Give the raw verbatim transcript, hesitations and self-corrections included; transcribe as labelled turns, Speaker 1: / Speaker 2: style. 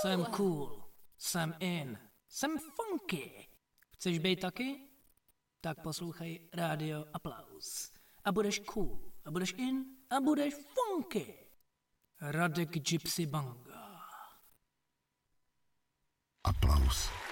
Speaker 1: Jsem cool, jsem in, jsem funky. Chceš být taky? Tak poslouchej Rádio Aplaus. A budeš cool, a budeš in, a budeš funky. Radek Gypsy Banga.
Speaker 2: Aplaus.